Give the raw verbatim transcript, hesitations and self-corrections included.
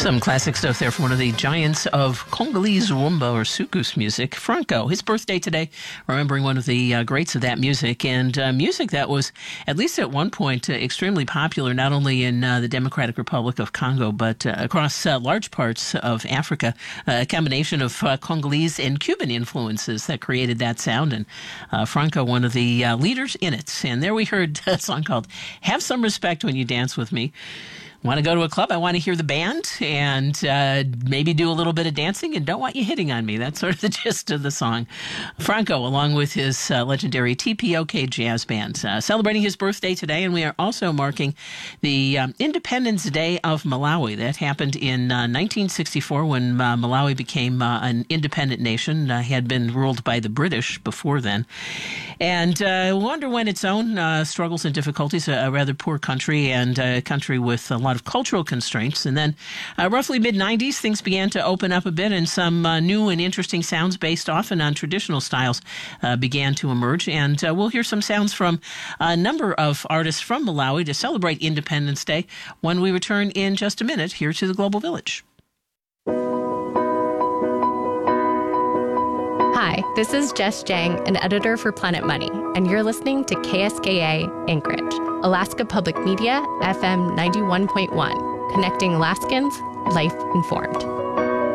Some classic stuff there from one of the giants of Congolese rumba or soukous music, Franco. His birthday today, remembering one of the uh, greats of that music, and uh, music that was, at least at one point, uh, extremely popular, not only in uh, the Democratic Republic of Congo, but uh, across uh, large parts of Africa. Uh, a combination of uh, Congolese and Cuban influences that created that sound, and uh, Franco, one of the uh, leaders in it. And there we heard a song called Have Some Respect When You Dance With Me. Want to go to a club? I want to hear the band and uh, maybe do a little bit of dancing and don't want you hitting on me. That's sort of the gist of the song. Franco, along with his uh, legendary T P O K Jazz Band, uh, celebrating his birthday today, and we are also marking the um, Independence Day of Malawi. That happened in uh, nineteen sixty-four when uh, Malawi became uh, an independent nation. Uh, had been ruled by the British before then. And uh, will underwent its own uh, struggles and difficulties, a, a rather poor country and a country with a lot of cultural constraints. And then uh, roughly mid nineties, things began to open up a bit, and some uh, new and interesting sounds based often on traditional styles uh, began to emerge. And uh, we'll hear some sounds from a number of artists from Malawi to celebrate Independence Day when we return in just a minute here to the Global Village. Hi, this is Jess Jang, an editor for Planet Money, and you're listening to K S K A Anchorage, Alaska Public Media, F M ninety-one point one, connecting Alaskans, life informed.